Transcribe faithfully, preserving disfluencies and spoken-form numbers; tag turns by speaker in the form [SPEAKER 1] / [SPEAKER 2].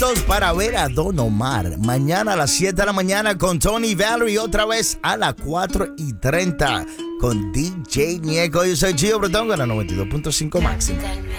[SPEAKER 1] boletos para ver a Don Omar mañana a las siete de la mañana con Tony Valerie, otra vez a las cuatro y treinta con D J Ñeco. Yo soy Gio Bretón con la noventa y dos punto cinco máxima.